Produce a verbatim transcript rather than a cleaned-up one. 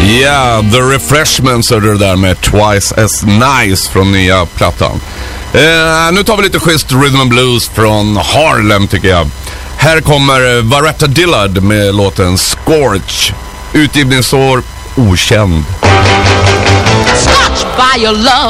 Yeah, The Refreshments är det där med Twice as Nice från nya plattan. eh, Nu tar vi lite schysst rhythm and blues från Harlem tycker jag. Här kommer Varetta Dillard med låten Scorch. Utgivningsår okänd. Scorched by your love.